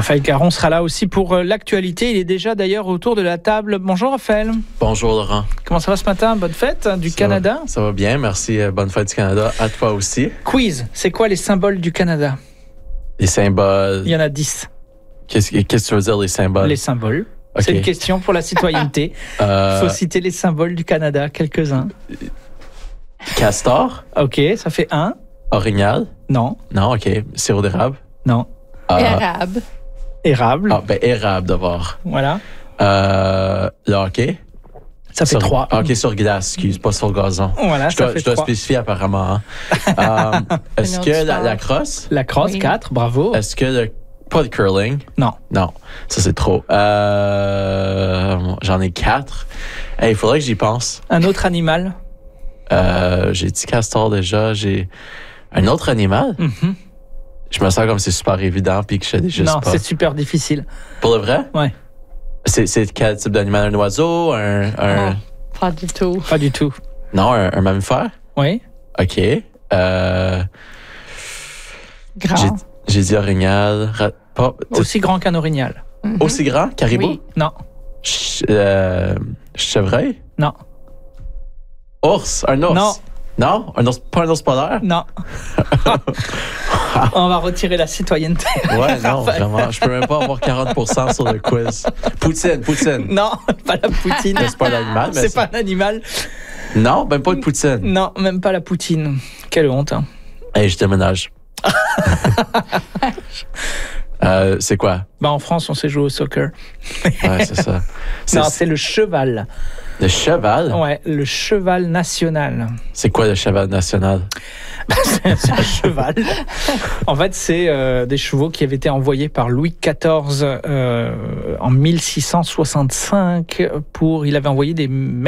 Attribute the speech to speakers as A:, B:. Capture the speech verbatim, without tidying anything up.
A: Raphaël Caron sera là aussi pour l'actualité. Il est déjà d'ailleurs autour de la table. Bonjour Raphaël.
B: Bonjour Laurent.
A: Comment ça va ce matin? Bonne fête du
B: ça
A: Canada.
B: Va, ça va bien, merci. Bonne fête du Canada à toi aussi.
A: Quiz, c'est quoi les symboles du Canada?
B: Les symboles.
A: Il y en a dix.
B: Qu'est-ce, qu'est-ce que tu veux dire les symboles?
A: Les symboles.
B: Okay.
A: C'est une question pour la citoyenneté. Il euh... faut citer les symboles du Canada, quelques-uns.
B: Castor.
A: Ok, ça fait un.
B: Orignal.
A: Non.
B: Non, ok. Sirop d'érable.
A: Non.
C: Euh... Érable.
A: Érable.
B: Ah, ben érable d'abord.
A: Voilà.
B: Euh, le hockey.
A: Ça fait
B: sur,
A: trois.
B: Hockey sur glace, excuse, pas sur le gazon.
A: Voilà,
B: je
A: ça
B: dois,
A: fait
B: je dois
A: trois.
B: spécifier apparemment. Hein. euh, est-ce que la, la crosse?
A: La crosse, oui. quatre, bravo.
B: Est-ce que le... Pas le curling?
A: Non.
B: Non, ça c'est trop. Euh, j'en ai quatre. Il hey, faudrait que j'y pense.
A: Un autre animal?
B: Euh, j'ai dit castor déjà. J'ai un autre animal?
A: Mm-hmm.
B: Je me sens comme c'est super évident puis que je sais déjà
A: Non,
B: pas.
A: c'est super difficile.
B: Pour le vrai?
A: Oui.
B: C'est, c'est quel type d'animal? Un oiseau? Un, un...
C: Oh, pas du tout.
A: Pas du tout.
B: Non, un, un mammifère?
A: Oui.
B: OK. Euh...
C: Grand.
B: J'ai, j'ai dit orignal. Ra... Pas...
A: Aussi grand qu'un orignal.
B: Mm-hmm. Aussi grand? Caribou?
C: Oui.
A: Non.
B: Ch- euh... Chevreuil?
A: Non.
B: Ours? Un ours?
A: Non.
B: Non? Un ours, pas un ours polaire?
A: Non. On va retirer la citoyenneté.
B: Ouais, non, vraiment. Je peux même pas avoir quarante pour cent sur le quiz. Poutine, poutine.
A: Non, pas la poutine.
B: C'est pas un animal. Mais
A: c'est,
B: c'est
A: pas un animal.
B: Non, même pas de poutine.
A: Non, même pas la poutine. Quelle honte. Hein.
B: Hey, je déménage. euh, c'est quoi?
A: Bah, en France, on sait jouer au soccer.
B: Ouais, c'est ça.
A: C'est, non, c'est le cheval.
B: Le cheval?
A: Ouais, le cheval national.
B: C'est quoi le cheval national?
A: c'est, c'est un cheval. En fait, c'est euh, des chevaux qui avaient été envoyés par Louis quatorze euh, en mille six cent soixante-cinq pour... Il avait envoyé des